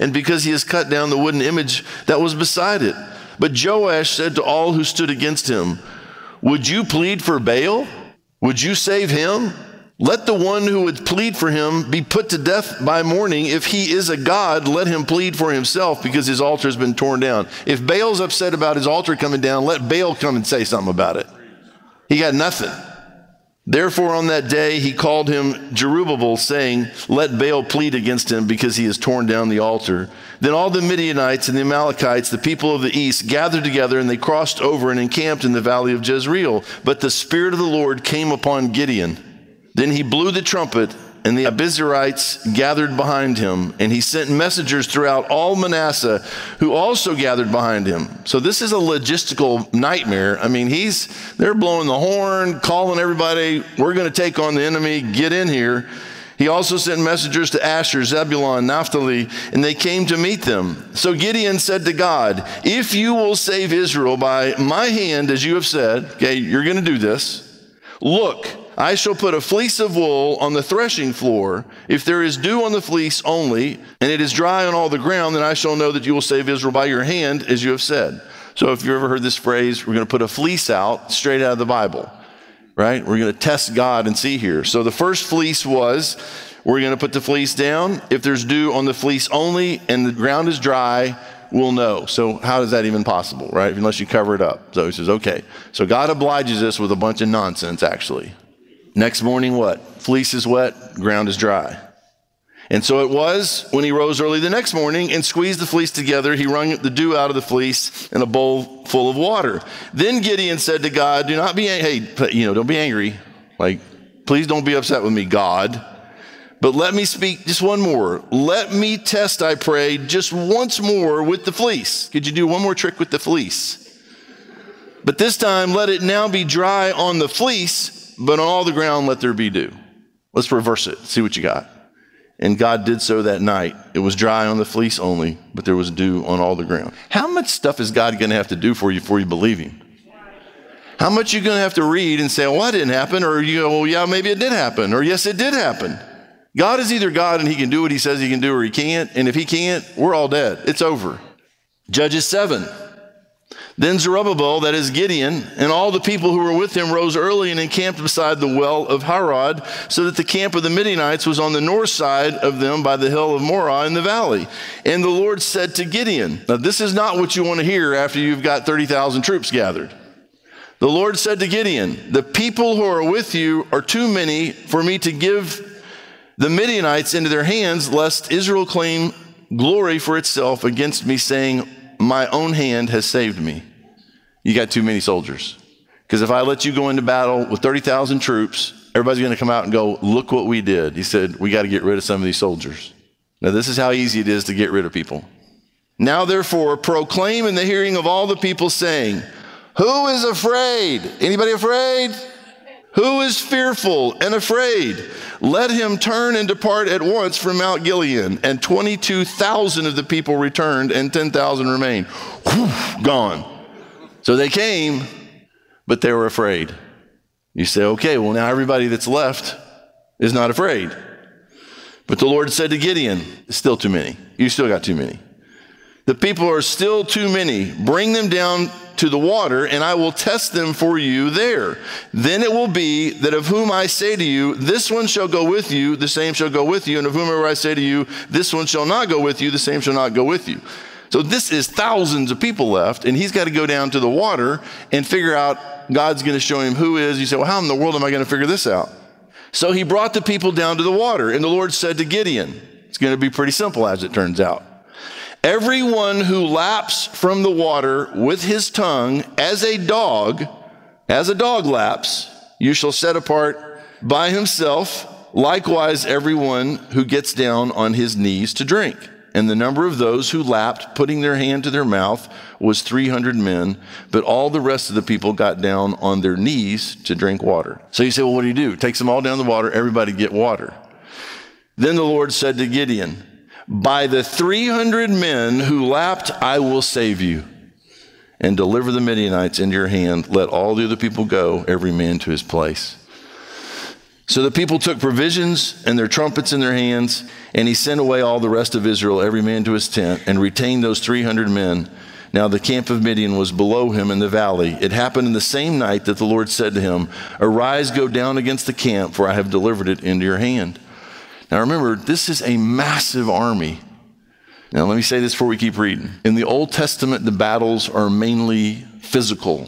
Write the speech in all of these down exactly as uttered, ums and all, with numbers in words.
and because he has cut down the wooden image that was beside it. But Joash said to all who stood against him, would you plead for Baal? Would you save him? Let the one who would plead for him be put to death by morning. If he is a god, let him plead for himself, because his altar has been torn down. If Baal's upset about his altar coming down, let Baal come and say something about it. He got nothing. Therefore, on that day, he called him Jerubbaal, saying, let Baal plead against him, because he has torn down the altar. Then all the Midianites and the Amalekites, the people of the east, gathered together, and they crossed over and encamped in the valley of Jezreel. But the Spirit of the Lord came upon Gideon. Then he blew the trumpet, and the Abiezrites gathered behind him, and he sent messengers throughout all Manasseh, who also gathered behind him. So this is a logistical nightmare. I mean, he's they're blowing the horn, calling everybody, we're going to take on the enemy, get in here. He also sent messengers to Asher, Zebulun, Naphtali, and they came to meet them. So Gideon said to God, if you will save Israel by my hand, as you have said, okay, you're going to do this, look, I shall put a fleece of wool on the threshing floor. If there is dew on the fleece only, and it is dry on all the ground, then I shall know that you will save Israel by your hand, as you have said. So if you ever heard this phrase, we're going to put a fleece out, straight out of the Bible, right? We're going to test God and see here. So the first fleece was, we're going to put the fleece down. If there's dew on the fleece only, and the ground is dry, we'll know. So how is that even possible, right? Unless you cover it up. So he says, okay. So God obliges us with a bunch of nonsense, actually. Next morning, what? Fleece is wet, ground is dry. And so it was when he rose early the next morning and squeezed the fleece together. He wrung the dew out of the fleece in a bowl full of water. Then Gideon said to God, do not be, hey, you know, don't be angry. Like, please don't be upset with me, God. But let me speak just one more. Let me test, I pray, just once more with the fleece. Could you do one more trick with the fleece? But this time, let it now be dry on the fleece, but on all the ground let there be dew. Let's reverse it, see what you got. And God did so that night. It was dry on the fleece only, but there was dew on all the ground. How much stuff is God going to have to do for you before you believe him? How much are you going to have to read and say, well, that didn't happen, or you go, well, yeah, maybe it did happen, or yes, it did happen. God is either God and he can do what he says he can do, or he can't, and if he can't, we're all dead. It's over. Judges seven. Then Zerubbabel, that is Gideon, and all the people who were with him rose early and encamped beside the well of Harod, so that the camp of the Midianites was on the north side of them by the hill of Morah in the valley. And the Lord said to Gideon, now this is not what you want to hear after you've got thirty thousand troops gathered. The Lord said to Gideon, the people who are with you are too many for me to give the Midianites into their hands, lest Israel claim glory for itself against me, saying, my own hand has saved me. You got too many soldiers. Because if I let you go into battle with thirty thousand troops, everybody's going to come out and go, look what we did. He said, we got to get rid of some of these soldiers. Now, this is how easy it is to get rid of people. Now, therefore, proclaim in the hearing of all the people, saying, who is afraid? Anybody afraid? Who is fearful and afraid? Let him turn and depart at once from Mount Gilead. And twenty-two thousand of the people returned, and ten thousand remained. Whew, gone. So they came, but they were afraid. You say, okay, well now everybody that's left is not afraid. But the Lord said to Gideon, it's still too many. You still got too many. The people are still too many. Bring them down to the water, and I will test them for you there. Then it will be that of whom I say to you, this one shall go with you, the same shall go with you. And of whomever I say to you, this one shall not go with you, the same shall not go with you. So this is thousands of people left, and he's got to go down to the water and figure out, God's going to show him who is. You say, well, how in the world am I going to figure this out? So he brought the people down to the water, and the Lord said to Gideon, it's going to be pretty simple as it turns out. Everyone who laps from the water with his tongue as a dog, as a dog laps, you shall set apart by himself. Likewise, everyone who gets down on his knees to drink. And the number of those who lapped, putting their hand to their mouth, was three hundred men. But all the rest of the people got down on their knees to drink water. So you say, well, what do you do? Takes them all down the water. Everybody get water. Then the Lord said to Gideon, by the three hundred men who lapped, I will save you and deliver the Midianites into your hand. Let all the other people go, every man to his place. So the people took provisions and their trumpets in their hands, and he sent away all the rest of Israel, every man to his tent, and retained those three hundred men. Now the camp of Midian was below him in the valley. It happened in the same night that the Lord said to him, "Arise, go down against the camp, for I have delivered it into your hand." Now remember, this is a massive army. Now let me say this before we keep reading. In the Old Testament, the battles are mainly physical.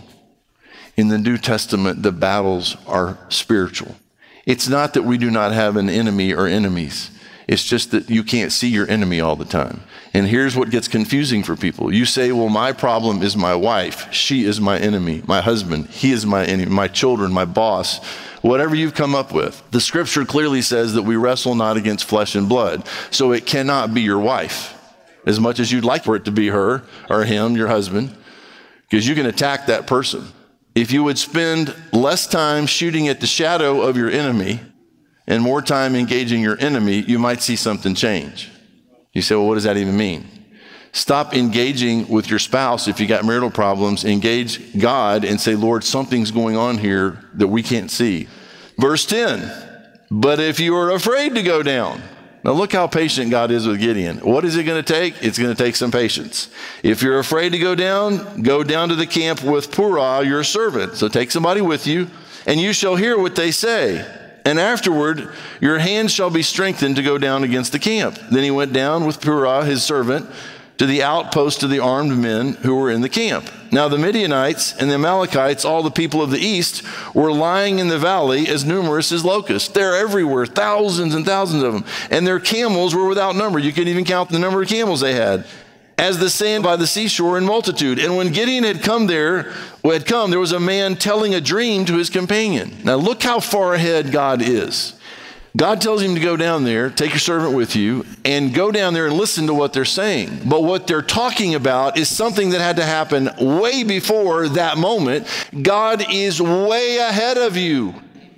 In the New Testament, the battles are spiritual. It's not that we do not have an enemy or enemies. It's just that you can't see your enemy all the time. And here's what gets confusing for people. You say, well, my problem is my wife. She is my enemy. My husband, he is my enemy. My children, my boss, whatever you've come up with. The scripture clearly says that we wrestle not against flesh and blood. So it cannot be your wife, as much as you'd like for it to be her or him, your husband, because you can attack that person. If you would spend less time shooting at the shadow of your enemy and more time engaging your enemy, you might see something change. You say, well, what does that even mean? Stop engaging with your spouse. If you got marital problems, engage God and say, Lord, something's going on here that we can't see. Verse ten, but if you are afraid to go down. Now look how patient God is with Gideon. What is it going to take? It's going to take some patience. If you're afraid to go down, go down to the camp with Purah, your servant. So take somebody with you, and you shall hear what they say. And afterward, your hand shall be strengthened to go down against the camp. Then he went down with Purah, his servant, to the outpost of the armed men who were in the camp. Now the Midianites and the Amalekites, all the people of the east, were lying in the valley as numerous as locusts. They're everywhere, thousands and thousands of them. And their camels were without number. You couldn't even count the number of camels they had, as the sand by the seashore in multitude. And when Gideon had come there, had come, there was a man telling a dream to his companion. Now look how far ahead God is. God tells him to go down there, take your servant with you, and go down there and listen to what they're saying. But what they're talking about is something that had to happen way before that moment. God is way ahead of you.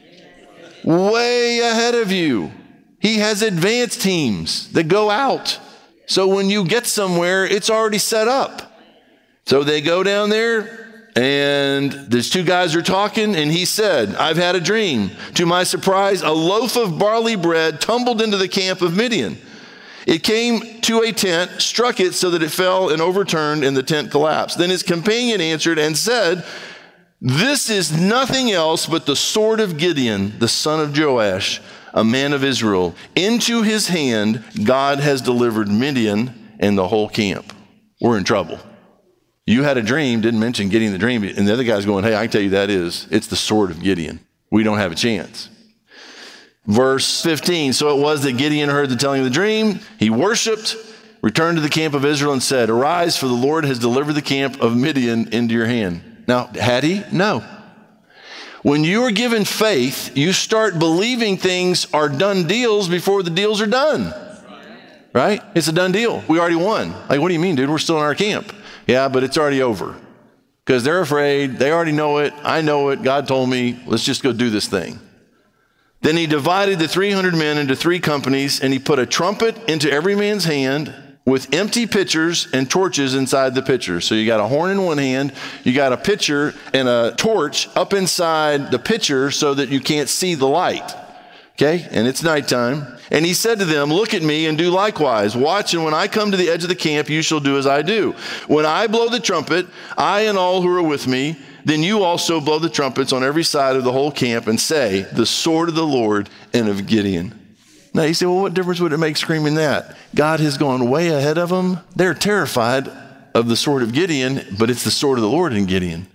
Way ahead of you. He has advance teams that go out. So when you get somewhere, it's already set up. So they go down there, and these two guys are talking, and he said, I've had a dream. To my surprise, a loaf of barley bread tumbled into the camp of Midian. It came to a tent, struck it so that it fell and overturned, and the tent collapsed. Then his companion answered and said, this is nothing else but the sword of Gideon, the son of Joash, a man of Israel. Into his hand, God has delivered Midian and the whole camp. We're in trouble. You had a dream, didn't mention getting the dream, and the other guy's going, hey, I can tell you that is, it's the sword of Gideon. We don't have a chance. Verse fifteen, so it was that Gideon heard the telling of the dream. He worshiped, returned to the camp of Israel and said, arise, for the Lord has delivered the camp of Midian into your hand. Now, had he? No. When you are given faith, you start believing things are done deals before the deals are done. Right? It's a done deal. We already won. Like, what do you mean, dude? We're still in our camp. Yeah, but it's already over. Because they're afraid. They already know it. I know it. God told me, let's just go do this thing. Then he divided the three hundred men into three companies, and he put a trumpet into every man's hand with empty pitchers and torches inside the pitcher. So you got a horn in one hand, you got a pitcher and a torch up inside the pitcher so that you can't see the light. Okay, and it's nighttime. And he said to them, look at me and do likewise. Watch, and when I come to the edge of the camp, you shall do as I do. When I blow the trumpet, I and all who are with me, then you also blow the trumpets on every side of the whole camp and say, the sword of the Lord and of Gideon. Now you say, well, what difference would it make screaming that? God has gone way ahead of them. They're terrified of the sword of Gideon, but it's the sword of the Lord in Gideon.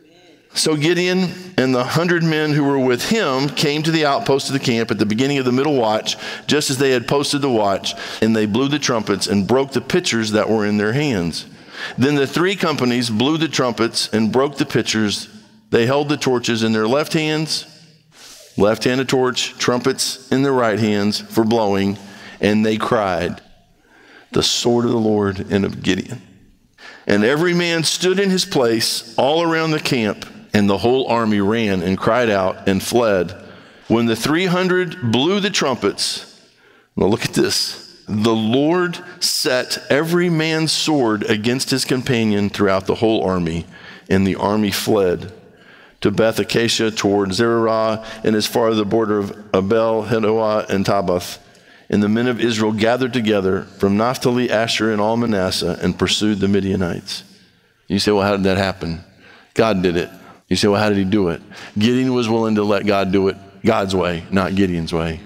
So Gideon and the hundred men who were with him came to the outpost of the camp at the beginning of the middle watch, just as they had posted the watch, and they blew the trumpets and broke the pitchers that were in their hands. Then the three companies blew the trumpets and broke the pitchers. They held the torches in their left hands, left-handed torch, trumpets in their right hands for blowing, and they cried, the sword of the Lord and of Gideon. And every man stood in his place all around the camp, and the whole army ran and cried out and fled. When the three hundred blew the trumpets, now look at this, the Lord set every man's sword against his companion throughout the whole army, and the army fled. to Beth Acacia toward Zererah, and as far as the border of Abel, Hedoah, and Tabbath. And the men of Israel gathered together from Naphtali, Asher, and all Manasseh, and pursued the Midianites. You say, well, how did that happen? God did it. You say, well, how did he do it? Gideon was willing to let God do it God's way, not Gideon's way.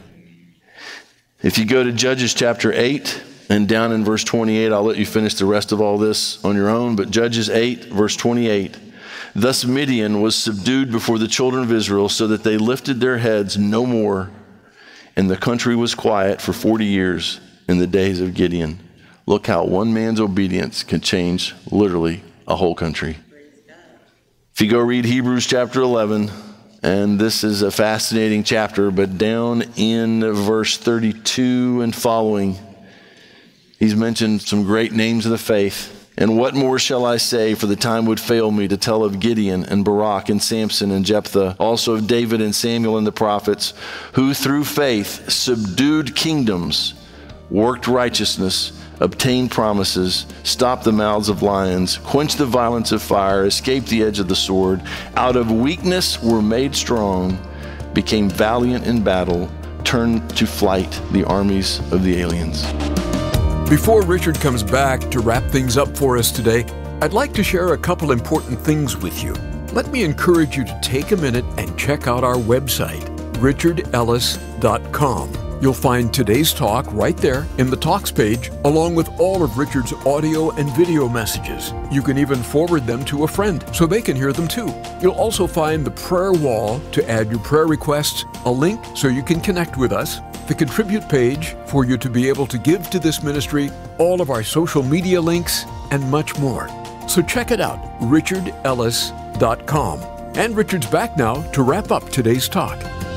If you go to Judges chapter eight, and down in verse twenty-eight, I'll let you finish the rest of all this on your own, but Judges eight, verse twenty-eight. Thus Midian was subdued before the children of Israel, so that they lifted their heads no more, and the country was quiet for forty years in the days of Gideon. Look how one man's obedience can change literally a whole country. If you go read Hebrews chapter eleven, and this is a fascinating chapter, but down in verse thirty-two and following, he's mentioned some great names of the faith. And what more shall I say, for the time would fail me to tell of Gideon and Barak and Samson and Jephthah, also of David and Samuel and the prophets, who through faith subdued kingdoms, worked righteousness, obtained promises, stopped the mouths of lions, quenched the violence of fire, escaped the edge of the sword, out of weakness were made strong, became valiant in battle, turned to flight the armies of the aliens. Before Richard comes back to wrap things up for us today, I'd like to share a couple important things with you. Let me encourage you to take a minute and check out our website, richard ellis dot com. You'll find today's talk right there in the Talks page, along with all of Richard's audio and video messages. You can even forward them to a friend so they can hear them too. You'll also find the prayer wall to add your prayer requests, a link so you can connect with us, the contribute page for you to be able to give to this ministry, all of our social media links, and much more. So check it out, richard ellis dot com. And Richard's back now to wrap up today's talk.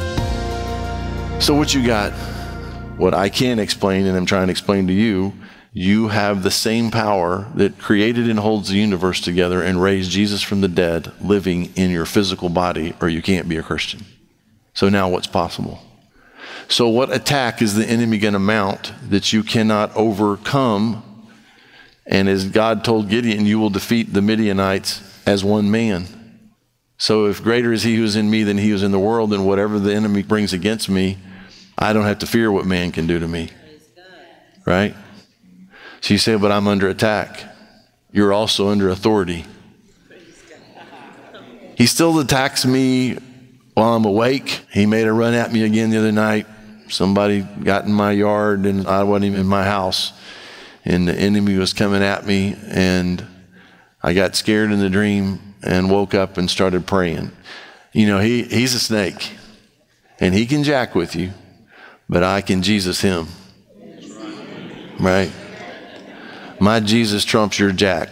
So what you got? What I can't explain, and I'm trying to explain to you, you have the same power that created and holds the universe together and raised Jesus from the dead living in your physical body, or you can't be a Christian. So now what's possible? So what attack is the enemy going to mount that you cannot overcome? And as God told Gideon, you will defeat the Midianites as one man. So if greater is he who is in me than he who is in the world, then whatever the enemy brings against me, I don't have to fear what man can do to me. Right? So you say, but I'm under attack. You're also under authority. He still attacks me while I'm awake. He made a run at me again the other night. Somebody got in my yard and I wasn't even in my house. And the enemy was coming at me, and I got scared in the dream and woke up and started praying. You know, he, he's a snake, and he can jack with you, but I can Jesus him. Right? My Jesus trumps your jack.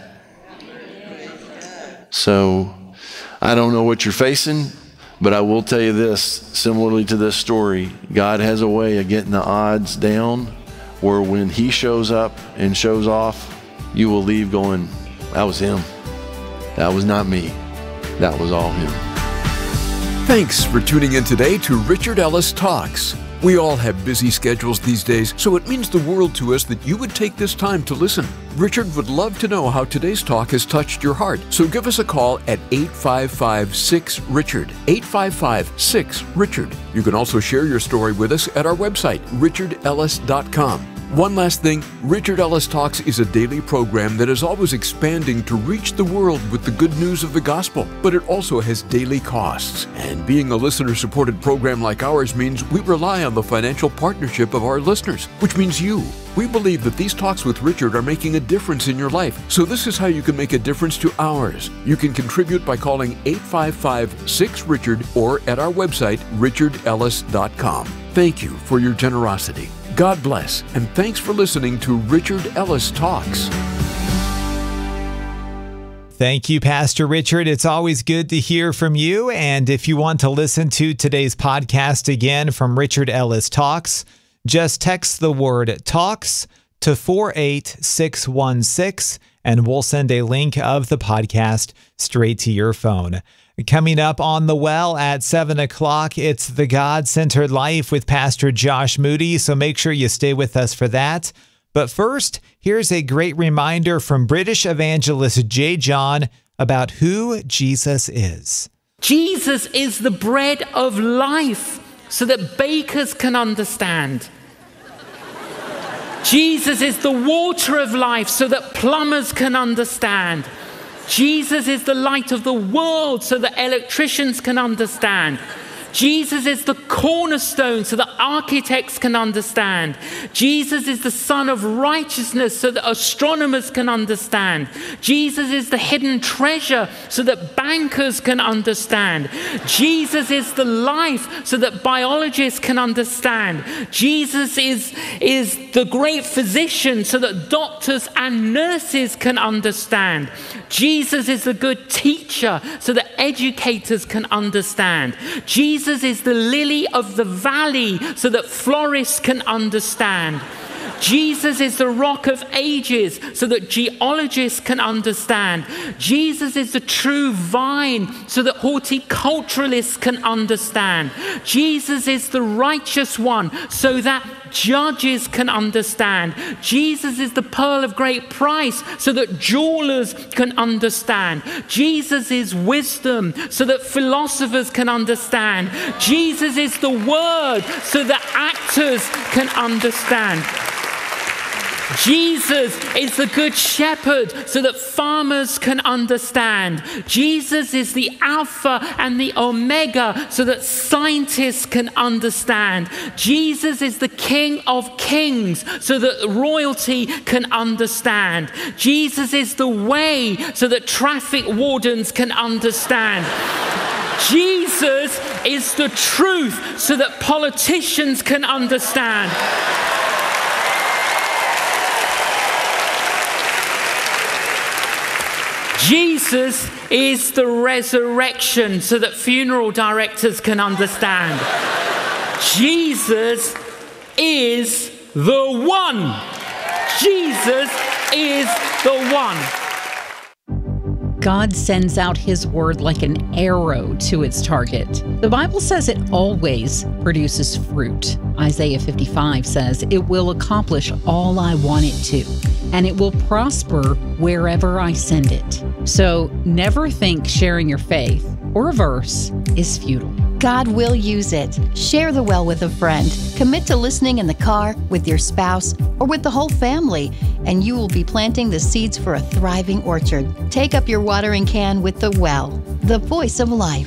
So I don't know what you're facing, but I will tell you this, similarly to this story, God has a way of getting the odds down where when he shows up and shows off, you will leave going, that was him. That was not me. That was all him. Thanks for tuning in today to Richard Ellis Talks. We all have busy schedules these days, so it means the world to us that you would take this time to listen. Richard would love to know how today's talk has touched your heart, so give us a call at eight five five, six, Richard, eight five five, six, Richard. You can also share your story with us at our website, richard ellis dot com. One last thing, Richard Ellis Talks is a daily program that is always expanding to reach the world with the good news of the gospel, but it also has daily costs. And being a listener-supported program like ours means we rely on the financial partnership of our listeners, which means you. We believe that these talks with Richard are making a difference in your life, so this is how you can make a difference to ours. You can contribute by calling eight five five, six, Richard or at our website, richard ellis dot com. Thank you for your generosity. God bless, and thanks for listening to Richard Ellis Talks. Thank you, Pastor Richard. It's always good to hear from you. And if you want to listen to today's podcast again from Richard Ellis Talks, just text the word TALKS to four eight six one six, and we'll send a link of the podcast straight to your phone. Coming up on The Well at seven o'clock, it's The God-Centered Life with Pastor Josh Moody, so make sure you stay with us for that. But first, here's a great reminder from British evangelist J. John about who Jesus is. Jesus is the bread of life so that bakers can understand. Jesus is the water of life so that plumbers can understand. Jesus is the light of the world so that electricians can understand. Jesus is the cornerstone so that architects can understand. Jesus is the Son of righteousness so that astronomers can understand. Jesus is the hidden treasure so that bankers can understand. Jesus is the life so that biologists can understand. Jesus is, is the great physician so that doctors and nurses can understand. Jesus is the good teacher so that educators can understand. Jesus Jesus is the lily of the valley so that florists can understand. Jesus is the rock of ages so that geologists can understand. Jesus is the true vine so that horticulturalists can understand. Jesus is the righteous one so that judges can understand. Jesus is the pearl of great price so that jewelers can understand. Jesus is wisdom so that philosophers can understand. Jesus is the word so that actors can understand. Jesus is the good shepherd so that farmers can understand. Jesus is the Alpha and the Omega so that scientists can understand. Jesus is the King of Kings so that royalty can understand. Jesus is the way so that traffic wardens can understand. Jesus is the truth so that politicians can understand. Jesus is the resurrection so that funeral directors can understand. Jesus is the one. Jesus is the one. God sends out his word like an arrow to its target. The Bible says it always produces fruit. Isaiah fifty-five says it will accomplish all I want it to, and it will prosper wherever I send it. So never think sharing your faith or a verse is futile. God will use it. Share the well with a friend. Commit to listening in the car, with your spouse, or with the whole family, and you will be planting the seeds for a thriving orchard. Take up your watering can with the well, the voice of life.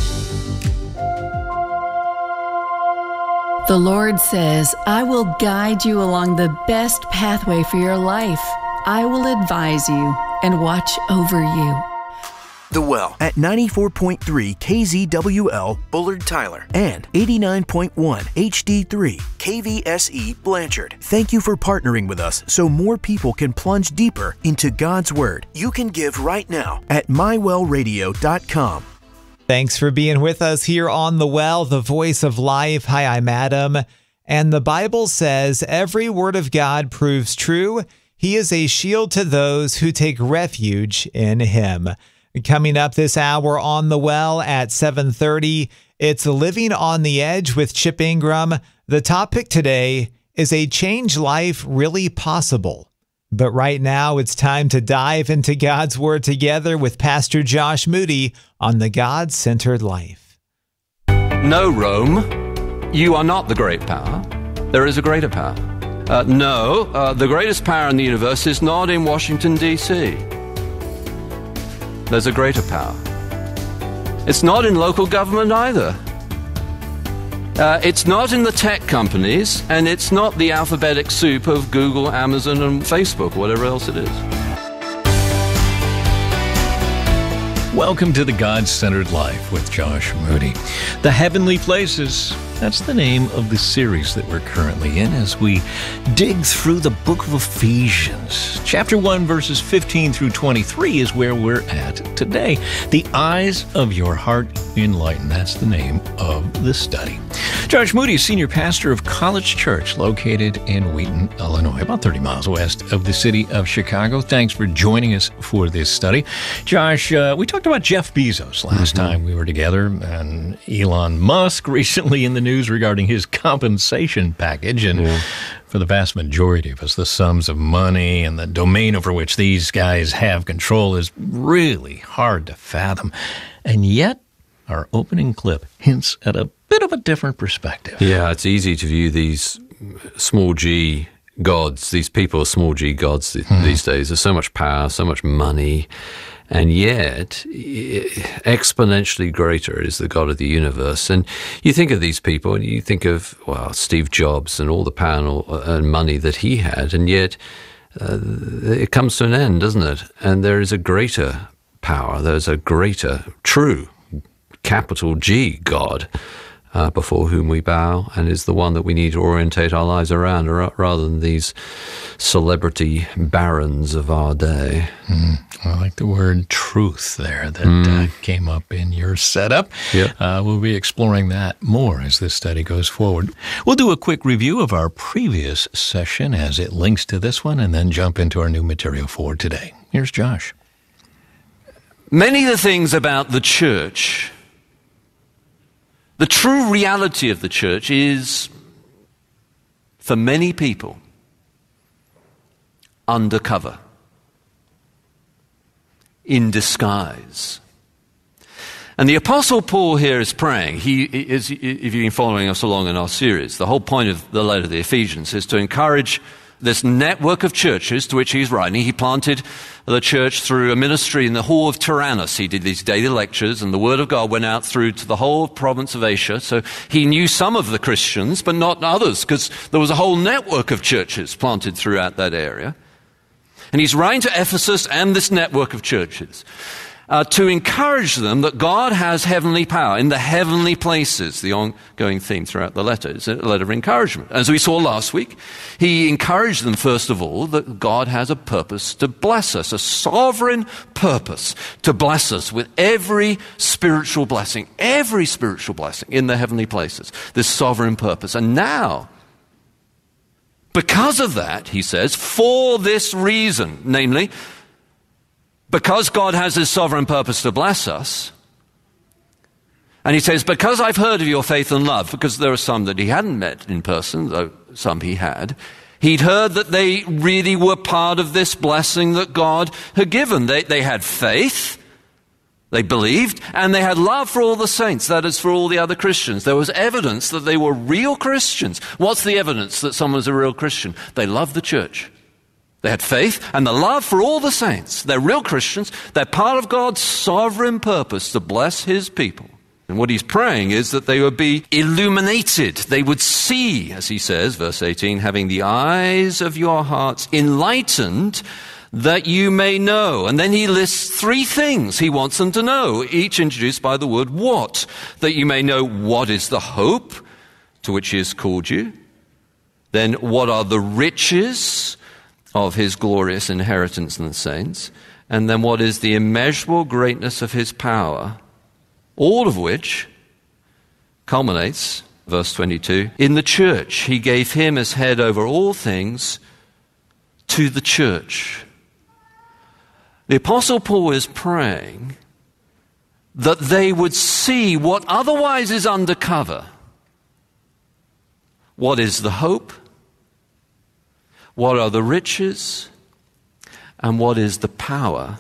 The Lord says, I will guide you along the best pathway for your life. I will advise you and watch over you. The Well at ninety-four point three K Z W L Bullard Tyler and eighty-nine point one H D three K V S E Blanchard. Thank you for partnering with us so more people can plunge deeper into God's Word. You can give right now at my well radio dot com. Thanks for being with us here on The Well, the voice of life. Hi, I'm Adam. And the Bible says every word of God proves true. He is a shield to those who take refuge in him. Coming up this hour on The Well at seven thirty, it's Living on the Edge with Chip Ingram. The topic today is, a changed life really possible? But right now, it's time to dive into God's Word together with Pastor Josh Moody on the God-Centered Life. No, Rome, you are not the great power. There is a greater power. Uh, no, uh, the greatest power in the universe is not in Washington, D C There's a greater power. It's not in local government either. Uh, it's not in the tech companies, and it's not the alphabetic soup of Google, Amazon, and Facebook, whatever else it is. Welcome to the God-Centered Life with Josh Moody. The Heavenly Places, that's the name of the series that we're currently in as we dig through the book of Ephesians. Chapter one, verses fifteen through twenty-three is where we're at today. The eyes of your heart enlightened. That's the name of the study. Josh Moody is senior pastor of College Church located in Wheaton, Illinois, about thirty miles west of the city of Chicago. Thanks for joining us for this study. Josh, uh, we talked about Jeff Bezos last mm-hmm. time we were together, and Elon Musk recently in the news regarding his compensation package. And yeah. for the vast majority of us, the sums of money and the domain over which these guys have control is really hard to fathom. And yet, Our opening clip hints at a bit of a different perspective. Yeah, it's easy to view these small g gods, these people are small g gods th- Hmm. these days. There's so much power, so much money, and yet exponentially greater is the God of the universe. And you think of these people, and you think of, well, Steve Jobs and all the power and, all, and money that he had, and yet uh, it comes to an end, doesn't it? And there is a greater power, there's a greater, true, capital G God, Uh, before whom we bow, and is the one that we need to orientate our lives around, or, rather than these celebrity barons of our day. Mm, I like the word truth there that Mm. uh, came up in your setup. Yep. Uh, we'll be exploring that more as this study goes forward. We'll do a quick review of our previous session as it links to this one, and then jump into our new material for today. Here's Josh. Many of the things about the church, the true reality of the church is, for many people, undercover, in disguise. And the Apostle Paul here is praying. He is, if you've been following us along in our series, the whole point of the letter to the Ephesians is to encourage this network of churches to which he's writing. He planted the church through a ministry in the hall of Tyrannus. He did these daily lectures, and the word of God went out through to the whole province of Asia. So he knew some of the Christians, but not others, because there was a whole network of churches planted throughout that area. And he's writing to Ephesus and this network of churches uh, to encourage them that God has heavenly power in the heavenly places. The ongoing theme throughout the letter is a letter of encouragement. As we saw last week, he encouraged them, first of all, that God has a purpose to bless us, a sovereign purpose to bless us with every spiritual blessing, every spiritual blessing in the heavenly places, this sovereign purpose. And now, because of that, he says, for this reason, namely, because God has his sovereign purpose to bless us, and he says, because I've heard of your faith and love, because there are some that he hadn't met in person, though some he had, he'd heard that they really were part of this blessing that God had given. They, they had faith, they believed, and they had love for all the saints, that is, for all the other Christians. There was evidence that they were real Christians. What's the evidence that someone's a real Christian? They love the church. They had faith and the love for all the saints. They're real Christians. They're part of God's sovereign purpose to bless his people. And what he's praying is that they would be illuminated. They would see, as he says, verse eighteen, having the eyes of your hearts enlightened, that you may know. And then he lists three things he wants them to know, each introduced by the word what. That you may know what is the hope to which he has called you. Then what are the riches of his glorious inheritance in the saints. And then what is the immeasurable greatness of his power, all of which culminates, verse twenty-two, in the church. He gave him as head over all things to the church. The Apostle Paul is praying that they would see what otherwise is undercover. What is the hope? What are the riches? And what is the power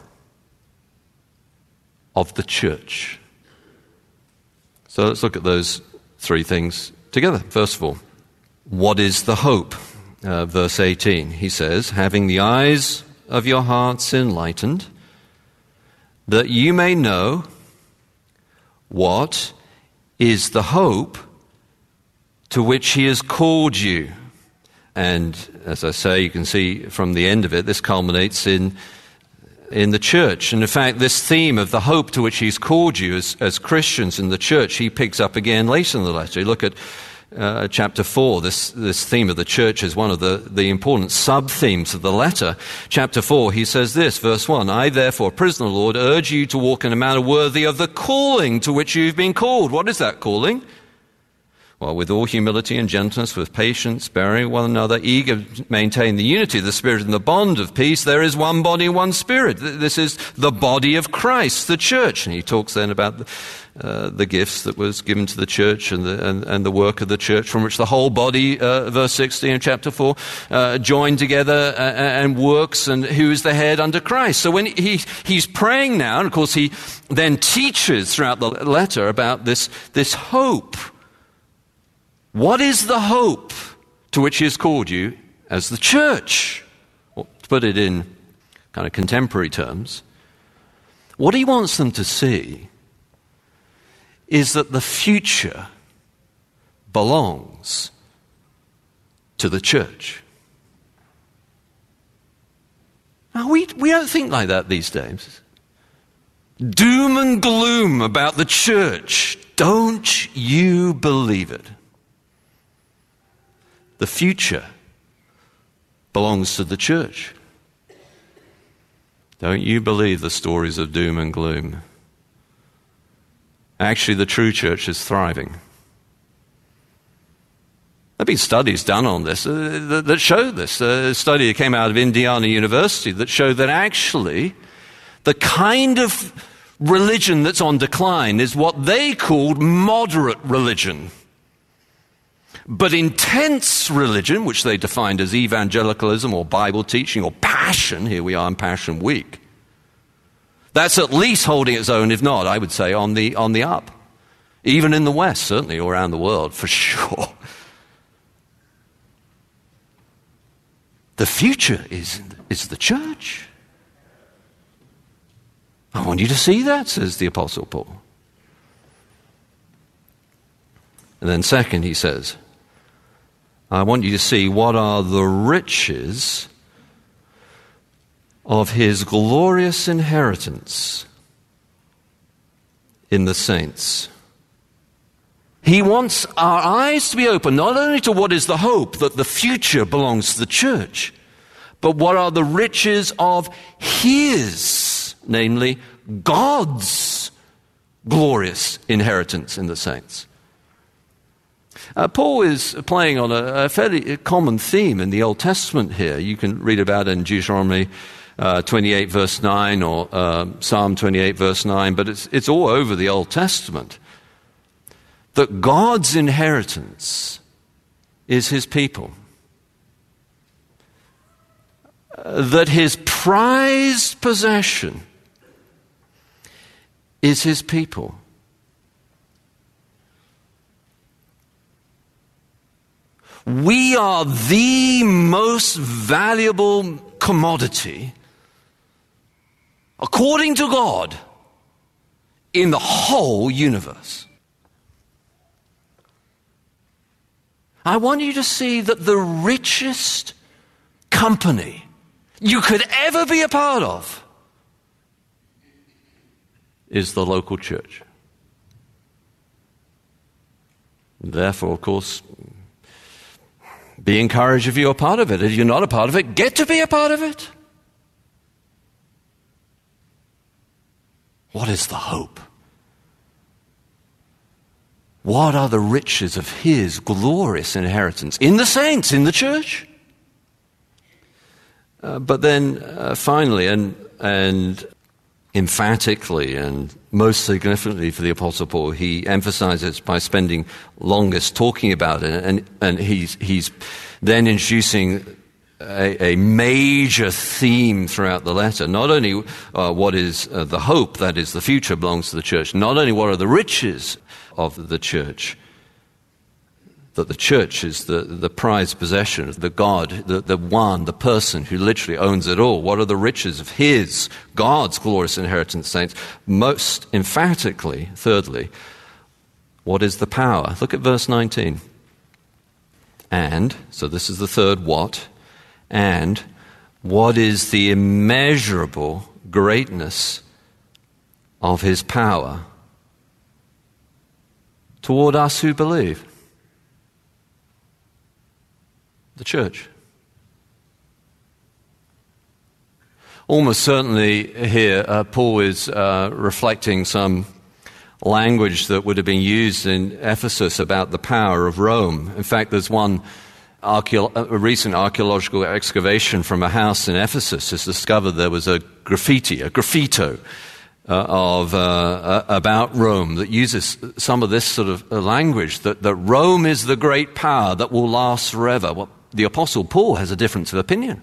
of the church? So let's look at those three things together. First of all, what is the hope? Uh, verse eighteen, he says, having the eyes of your hearts enlightened, that you may know what is the hope to which he has called you. And as I say, you can see from the end of it, this culminates in in the church. And in fact, this theme of the hope to which he's called you as, as Christians in the church, he picks up again later in the letter. You look at uh, chapter four. This this theme of the church is one of the, the important sub-themes of the letter. Chapter four, he says this, verse one, I therefore, prisoner of the Lord, urge you to walk in a manner worthy of the calling to which you've been called. What is that calling? while with all humility and gentleness, with patience, bearing one another, eager to maintain the unity of the Spirit and the bond of peace, there is one body, one Spirit. This is the body of Christ, the church. And he talks then about the, uh, the gifts that was given to the church and the, and, and the work of the church, from which the whole body, uh, verse sixteen of chapter four, uh, joined together and works, and who is the head under Christ. So when he he's praying now, and of course he then teaches throughout the letter about this, this hope. What is the hope to which he has called you as the church? Well, to put it in kind of contemporary terms, what he wants them to see is that the future belongs to the church. Now, we, we don't think like that these days. Doom and gloom about the church. Don't you believe it? The future belongs to the church. Don't you believe the stories of doom and gloom? Actually, the true church is thriving. There have been studies done on this uh, that, that show this. Uh, a study that came out of Indiana University that showed that actually the kind of religion that's on decline is what they called moderate religion. But intense religion, which they defined as evangelicalism or Bible teaching or passion, here we are in Passion Week, that's at least holding its own, if not, I would say, on the on the up. Even in the West, certainly, or around the world, for sure. The future is, is the church. I want you to see that, says the Apostle Paul. And then second, he says, I want you to see what are the riches of his glorious inheritance in the saints. He wants our eyes to be open not only to what is the hope that the future belongs to the church, but what are the riches of his, namely God's glorious inheritance in the saints. Uh, Paul is playing on a, a fairly common theme in the Old Testament here. You can read about it in Deuteronomy uh, twenty-eight verse nine or uh, Psalm twenty-eight verse nine, but it's, it's all over the Old Testament. That God's inheritance is his people. Uh, that his prized possession is his people. We are the most valuable commodity, according to God, in the whole universe. I want you to see that the richest company you could ever be a part of is the local church. Therefore, of course, be encouraged if you're a part of it. If you're not a part of it, get to be a part of it. What is the hope? What are the riches of his glorious inheritance in the saints, in the church? Uh, but then uh, finally and, and emphatically and most significantly for the Apostle Paul, he emphasizes by spending longest talking about it, and, and he's, he's then introducing a, a major theme throughout the letter. Not only uh, what is uh, the hope, that is the future belongs to the church, not only what are the riches of the church, that the church is the, the prized possession of the God, the, the one, the person who literally owns it all. What are the riches of his, God's glorious inheritance, saints? Most emphatically, thirdly, what is the power? Look at verse nineteen. And, so this is the third what, and what is the immeasurable greatness of his power toward us who believe? The church. Almost certainly here, uh, Paul is uh, reflecting some language that would have been used in Ephesus about the power of Rome. In fact, there's one archeo- a recent archaeological excavation from a house in Ephesus has discovered there was a graffiti, a graffito uh, of uh, uh, about Rome that uses some of this sort of uh, language, that, that Rome is the great power that will last forever. Well, the Apostle Paul has a difference of opinion.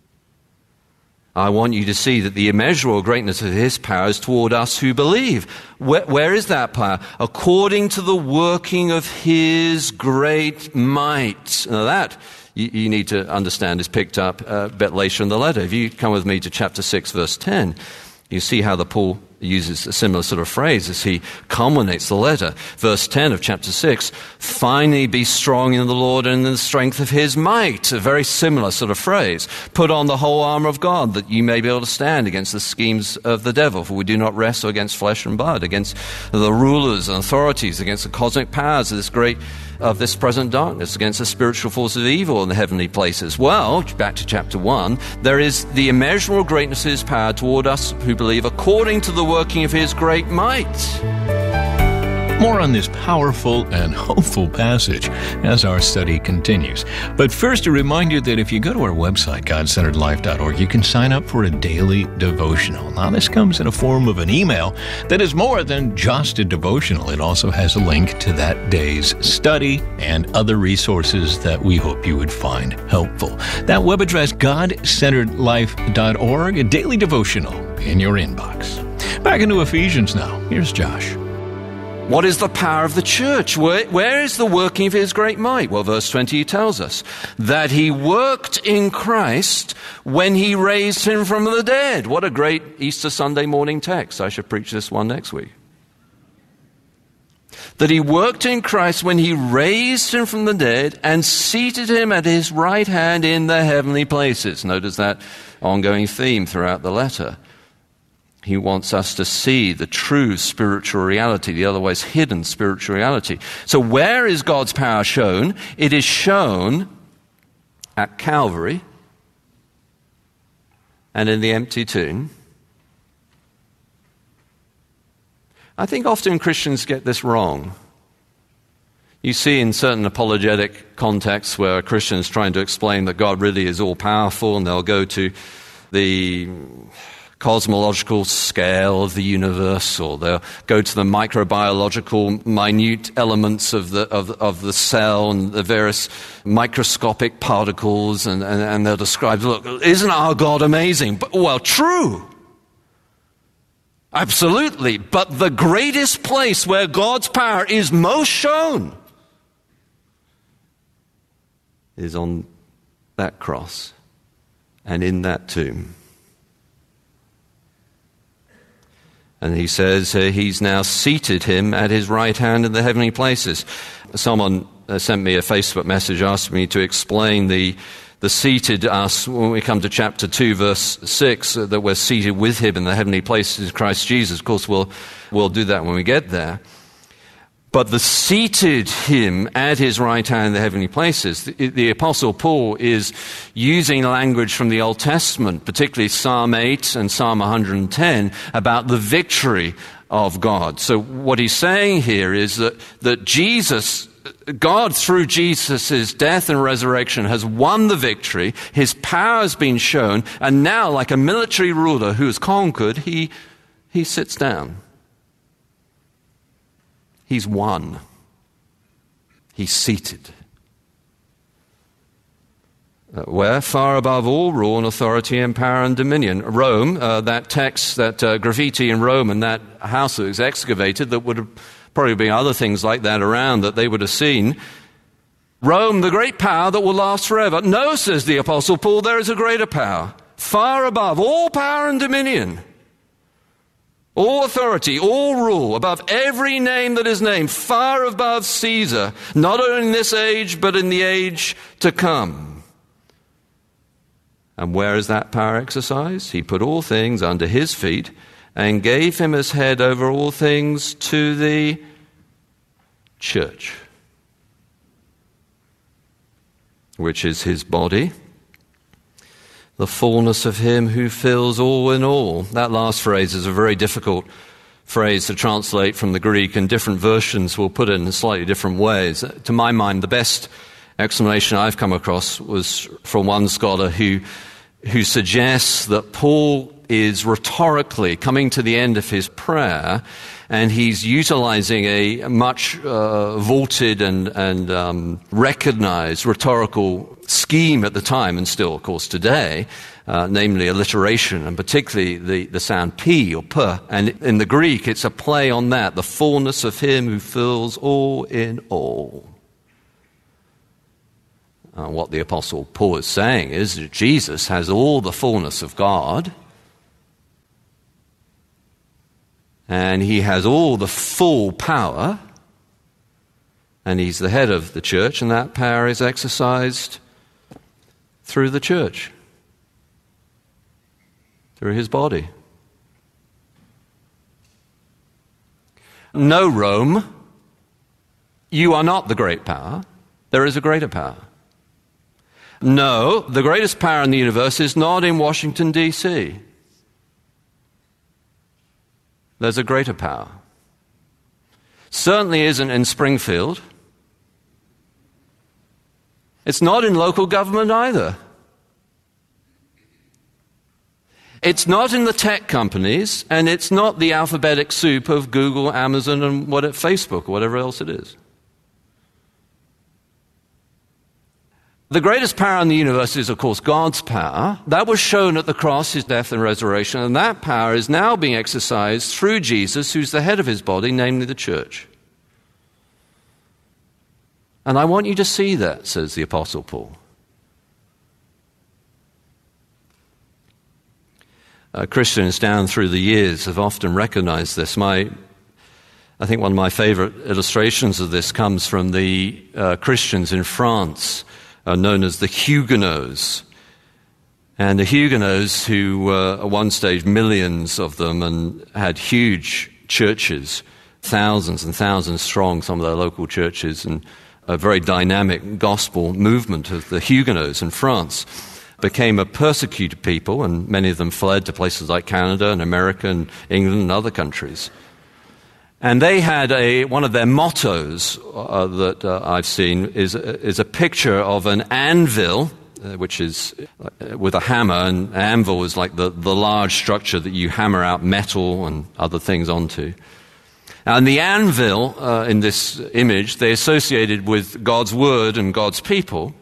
I want you to see that the immeasurable greatness of his power is toward us who believe. Where, where is that power? According to the working of his great might. Now that, you, you need to understand, is picked up uh, a bit later in the letter. If you come with me to chapter six, verse ten, you see how the Paul uses a similar sort of phrase as he culminates the letter. Verse ten of chapter six, finally be strong in the Lord and in the strength of his might. A very similar sort of phrase. Put on the whole armor of God that you may be able to stand against the schemes of the devil. For we do not wrestle against flesh and blood, against the rulers and authorities, against the cosmic powers of this great of this present darkness, against the spiritual forces of evil in the heavenly places. Well, back to chapter one, there is the immeasurable greatness of his power toward us who believe according to the working of his great might. More on this powerful and hopeful passage as our study continues. But first, a reminder that if you go to our website, god centered life dot org, you can sign up for a daily devotional. Now, this comes in a form of an email that is more than just a devotional. It also has a link to that day's study and other resources that we hope you would find helpful. That web address, god centered life dot org, a daily devotional in your inbox. Back into Ephesians now. Here's Josh. What is the power of the church? Where, where is the working of his great might? Well, verse twenty tells us that he worked in Christ when he raised him from the dead. What a great Easter Sunday morning text. I should preach this one next week. That he worked in Christ when he raised him from the dead and seated him at his right hand in the heavenly places. Notice that ongoing theme throughout the letter. He wants us to see the true spiritual reality, the otherwise hidden spiritual reality. So where is God's power shown? It is shown at Calvary and in the empty tomb. I think often Christians get this wrong. You see in certain apologetic contexts where a Christian is trying to explain that God really is all-powerful, and they'll go to the cosmological scale of the universe, or they'll go to the microbiological minute elements of the of, of the cell and the various microscopic particles, and, and, and they'll describe, look, isn't our God amazing? But, well, true. Absolutely. But the greatest place where God's power is most shown is on that cross and in that tomb. And he says uh, he's now seated him at his right hand in the heavenly places. Someone uh, sent me a Facebook message, asked me to explain the the seated us when we come to chapter two, verse six, uh, that we're seated with him in the heavenly places in Christ Jesus. Of course, we'll we'll do that when we get there. But the seated him at his right hand in the heavenly places, the, the Apostle Paul is using language from the Old Testament, particularly Psalm eight and Psalm one hundred ten, about the victory of God. So what he's saying here is that, that Jesus, God through Jesus' death and resurrection has won the victory, his power has been shown, and now like a military ruler who has conquered, he, he sits down. He's won. He's seated. Uh, where? Far above all rule and authority and power and dominion. Rome, uh, that text, that uh, graffiti in Rome and that house that was excavated, that would have probably been other things like that around that they would have seen. Rome, the great power that will last forever. No, says the Apostle Paul, there is a greater power. Far above all power and dominion. All authority, all rule, above every name that is named, far above Caesar, not only in this age, but in the age to come. And where is that power exercised? He put all things under his feet and gave him as head over all things to the church, which is his body, the fullness of him who fills all in all. That last phrase is a very difficult phrase to translate from the Greek, and different versions will put it in slightly different ways. To my mind, the best explanation I've come across was from one scholar who, who suggests that Paul is rhetorically coming to the end of his prayer, and he's utilizing a much uh, vaunted and, and um, recognized rhetorical scheme at the time, and still, of course, today, uh, namely alliteration, and particularly the, the sound P or P. And in the Greek, it's a play on that, the fullness of him who fills all in all. Uh, what the Apostle Paul is saying is that Jesus has all the fullness of God, and he has all the full power, and he's the head of the church, and that power is exercised through the church, through his body. No, Rome, you are not the great power. There is a greater power. No, the greatest power in the universe is not in Washington, D C There's a greater power. Certainly isn't in Springfield. It's not in local government either. It's not in the tech companies, and it's not the alphabetic soup of Google, Amazon, and what at Facebook, or whatever else it is. The greatest power in the universe is, of course, God's power. That was shown at the cross, his death and resurrection, and that power is now being exercised through Jesus, who's the head of his body, namely the church. And I want you to see that, says the Apostle Paul. Uh, Christians down through the years have often recognized this. My, I think one of my favorite illustrations of this comes from the uh, Christians in France, Uh, known as the Huguenots. And the Huguenots, who were uh, at one stage millions of them and had huge churches, thousands and thousands strong, some of their local churches, and a very dynamic gospel movement of the Huguenots in France, became a persecuted people, and many of them fled to places like Canada and America and England and other countries. And they had a, one of their mottos uh, that uh, I've seen is, is a picture of an anvil, uh, which is uh, with a hammer, and anvil is like the, the large structure that you hammer out metal and other things onto. And the anvil, uh, in this image, they associated with God's word and God's people.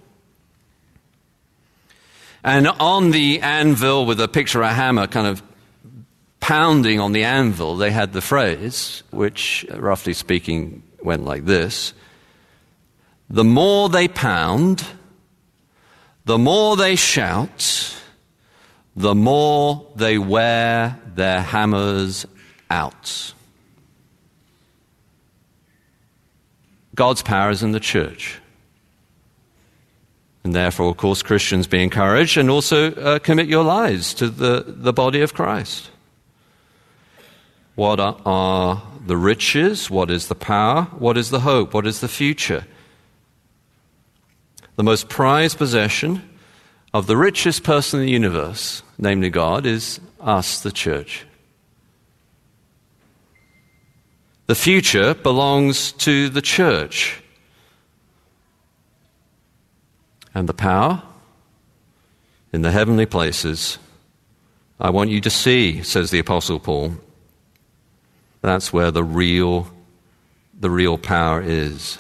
And on the anvil, with a picture of a hammer kind of pounding on the anvil, they had the phrase, which, roughly speaking, went like this: the more they pound, the more they shout, the more they wear their hammers out. God's power is in the church. And therefore, of course, Christians be encouraged, and also uh, commit your lives to the, the body of Christ. What are, are the riches? What is the power? What is the hope? What is the future? The most prized possession of the richest person in the universe, namely God, is us, the church. The future belongs to the church. And the power in the heavenly places, I want you to see, says the Apostle Paul. That's where the real, the real power is.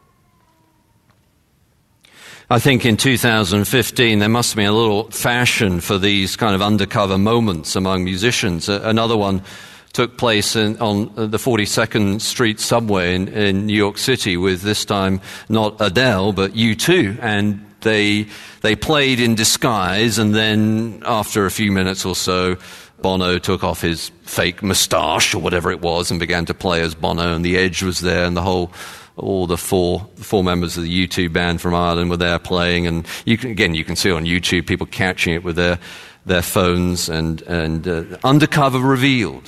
I think in two thousand fifteen there must have been a little fashion for these kind of undercover moments among musicians. Another one took place in, on the forty-second Street subway in, in New York City with, this time, not Adele, but U two. And they, they played in disguise, and then after a few minutes or so, Bono took off his fake moustache or whatever it was and began to play as Bono, and the Edge was there, and the whole, all the four, four members of the U two band from Ireland were there playing. And you can, again, you can see on YouTube people catching it with their, their phones, and, and uh, undercover revealed.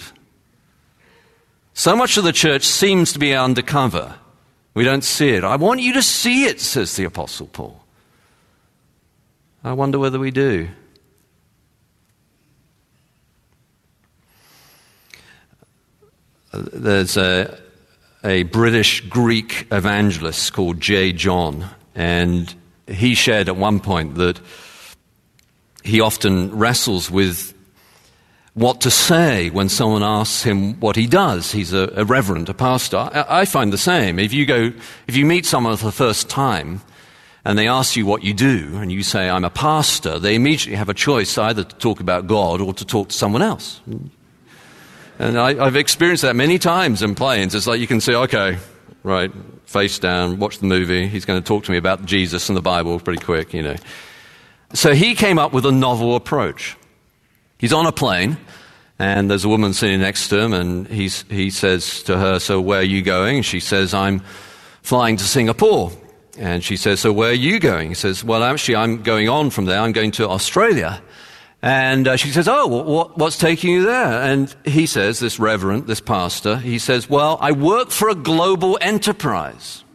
So much of the church seems to be undercover. We don't see it. I want you to see it, says the Apostle Paul. I wonder whether we do. there's a, a British Greek evangelist called J. John, and he shared at one point that he often wrestles with what to say when someone asks him what he does. He's a, a reverend, a pastor. I, I find the same. If you go, if you meet someone for the first time and they ask you what you do and you say, I'm a pastor, they immediately have a choice either to talk about God or to talk to someone else. And I, I've experienced that many times in planes. It's like you can say, okay, right, face down, watch the movie. He's going to talk to me about Jesus and the Bible pretty quick, you know. So he came up with a novel approach. He's on a plane, and there's a woman sitting next to him, and he's, he says to her, so where are you going? She says, I'm flying to Singapore. And she says, so where are you going? He says, well, actually, I'm going on from there. I'm going to Australia. And uh, she says, oh, what, what's taking you there? And he says, this reverend, this pastor, he says, well, I work for a global enterprise.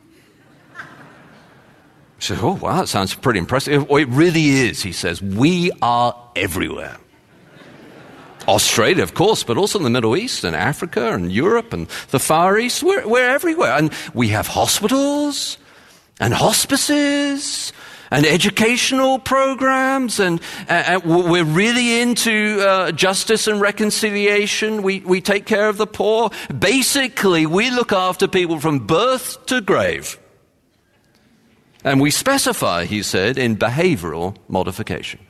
She says, oh, wow, that sounds pretty impressive. Well, it really is, he says. We are everywhere. Australia, of course, but also in the Middle East and Africa and Europe and the Far East. We're, we're everywhere. And we have hospitals and hospices and educational programs, and, and we're really into uh, justice and reconciliation. We, we take care of the poor. Basically, we look after people from birth to grave. And we specify, he said, in behavioral modification.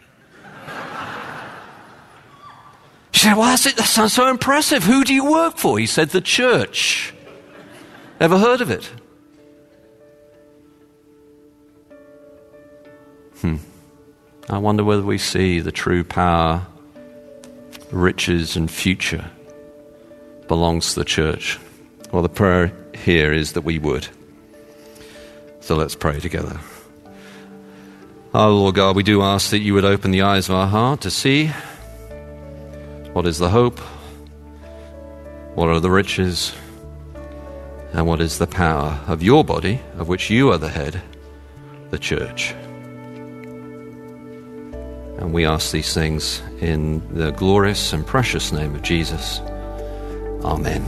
She said, well, that's it. That sounds so impressive. Who do you work for? He said, the church. Ever heard of it? Hmm. I wonder whether we see the true power, riches, and future belongs to the church. Well, the prayer here is that we would. So let's pray together. Our Lord God, we do ask that you would open the eyes of our heart to see what is the hope, what are the riches, and what is the power of your body, of which you are the head, the church. And we ask these things in the glorious and precious name of Jesus. Amen.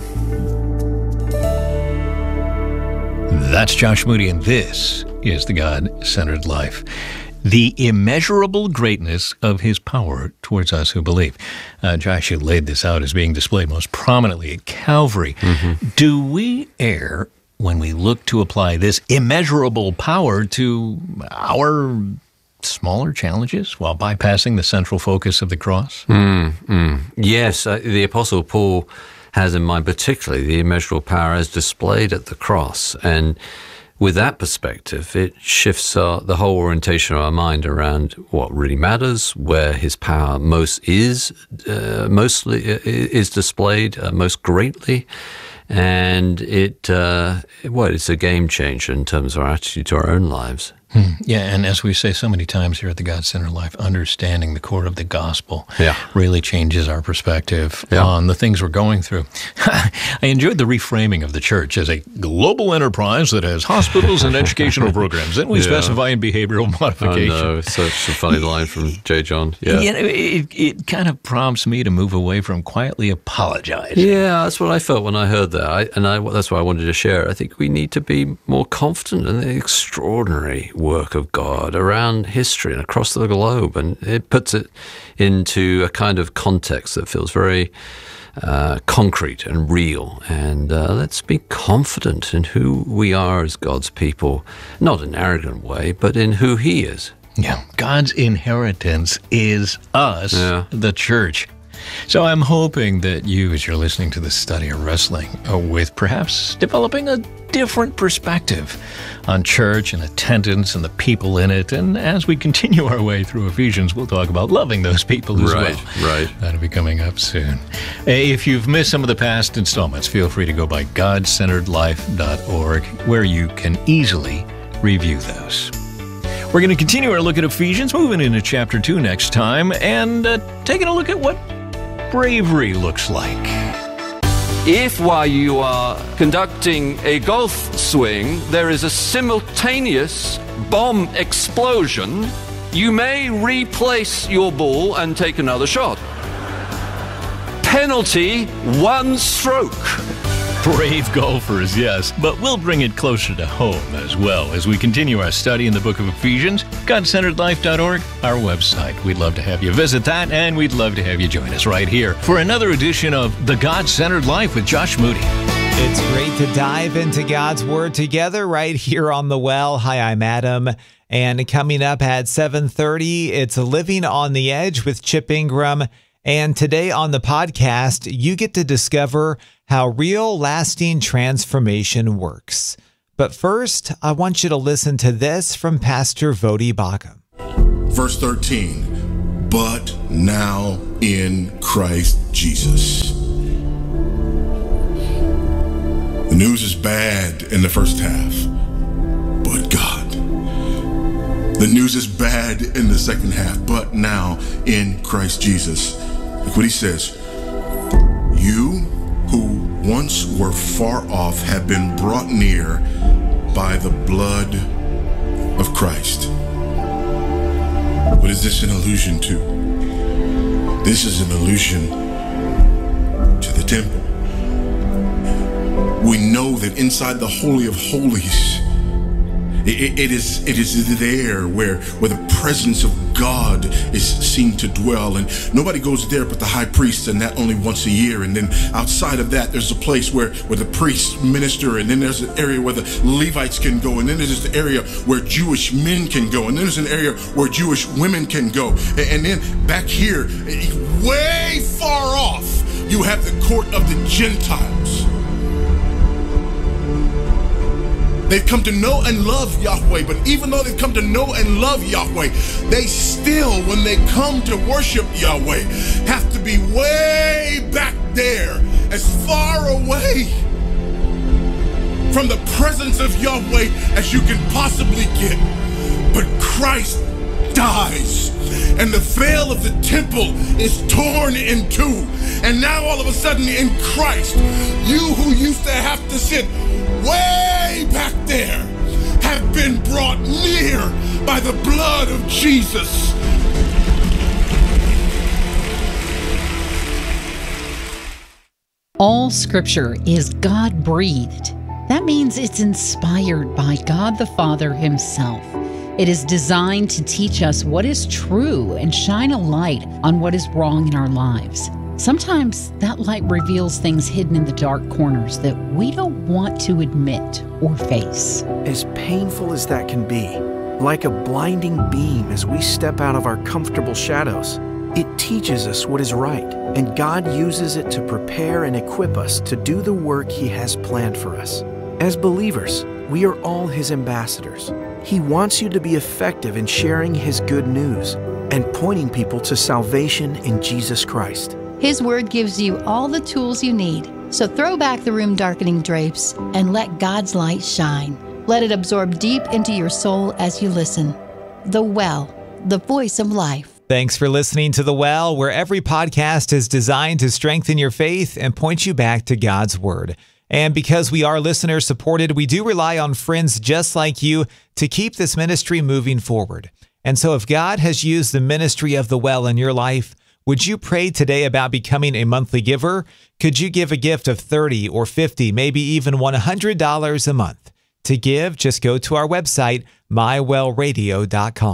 That's Josh Moody, and this is The God-Centered Life. The immeasurable greatness of his power towards us who believe. Uh, Josh, you laid this out as being displayed most prominently at Calvary. Mm-hmm. Do we err when we look to apply this immeasurable power to our smaller challenges while bypassing the central focus of the cross? Mm, mm. Yes, uh, the Apostle Paul has in mind particularly the immeasurable power as displayed at the cross. And with that perspective, it shifts our, the whole orientation of our mind around what really matters, where his power most is, uh, mostly is displayed uh, most greatly, and it, uh, well, it's a game changer in terms of our attitude to our own lives. Hmm. Yeah, and as we say so many times here at the God-Centered Life, understanding the core of the gospel yeah. really changes our perspective yeah. on the things we're going through. I enjoyed the reframing of the church as a global enterprise that has hospitals and educational programs. Then we yeah. specify in behavioral modification. I know, such a funny line from J. John. Yeah, yeah it, it kind of prompts me to move away from quietly apologizing. Yeah, that's what I felt when I heard that, I, and I, that's why I wanted to share. I think we need to be more confident in the extraordinary work of God around history and across the globe, and it puts it into a kind of context that feels very uh, concrete and real. And uh, let's be confident in who we are as God's people, not in an arrogant way, but in who He is. Yeah, God's inheritance is us, yeah. the church. So I'm hoping that you, as you're listening to this study, are wrestling with perhaps developing a different perspective on church and attendance and the people in it. And as we continue our way through Ephesians, we'll talk about loving those people as right, well. Right, right. That'll be coming up soon. If you've missed some of the past installments, feel free to go by god centered life dot org, where you can easily review those. We're going to continue our look at Ephesians, moving into chapter two next time, and uh, taking a look at what bravery looks like. If while you are conducting a golf swing, there is a simultaneous bomb explosion, you may replace your ball and take another shot. Penalty, one stroke. Brave golfers, yes, but we'll bring it closer to home as well as we continue our study in the book of Ephesians. God Centered Life dot org, our website. We'd love to have you visit that, and we'd love to have you join us right here for another edition of The God-Centered Life with Josh Moody. It's great to dive into God's Word together right here on The Well. Hi, I'm Adam. And coming up at seven thirty, it's Living on the Edge with Chip Ingram. And today on the podcast, you get to discover how real lasting transformation works. But first, I want you to listen to this from Pastor Vodi Bakum. Verse thirteen, but now in Christ Jesus. The news is bad in the first half, but God. The news is bad in the second half, but now in Christ Jesus. Look what he says. You who once were far off have been brought near by the blood of Christ. What is this an allusion to? This is an allusion to the temple. We know that inside the Holy of Holies, it, it is it is there where, where the presence of God is seen to dwell, and nobody goes there but the high priest, and that only once a year. And then outside of that, there's a place where, where the priests minister, and then there's an area where the Levites can go, and then there's an area where Jewish men can go, and then there's an area where Jewish women can go. And, and then back here, way far off, you have the court of the Gentiles. They've come to know and love Yahweh, but even though they've come to know and love Yahweh, they still, when they come to worship Yahweh, have to be way back there, as far away from the presence of Yahweh as you can possibly get. But Christ dies, and the veil of the temple is torn in two. And now all of a sudden in Christ, you who used to have to sit way back there have been brought near by the blood of Jesus. All scripture is God-breathed. That means it's inspired by God the Father himself. It is designed to teach us what is true and shine a light on what is wrong in our lives. Sometimes that light reveals things hidden in the dark corners that we don't want to admit or face. As painful as that can be, like a blinding beam as we step out of our comfortable shadows, it teaches us what is right, and God uses it to prepare and equip us to do the work He has planned for us. As believers, we are all His ambassadors. He wants you to be effective in sharing His good news and pointing people to salvation in Jesus Christ. His Word gives you all the tools you need. So throw back the room-darkening drapes and let God's light shine. Let it absorb deep into your soul as you listen. The Well, the voice of life. Thanks for listening to The Well, where every podcast is designed to strengthen your faith and point you back to God's Word. And because we are listener-supported, we do rely on friends just like you to keep this ministry moving forward. And so if God has used the ministry of The Well in your life, would you pray today about becoming a monthly giver? Could you give a gift of thirty dollars or fifty dollars, maybe even one hundred dollars a month? To give, just go to our website, my well radio dot com.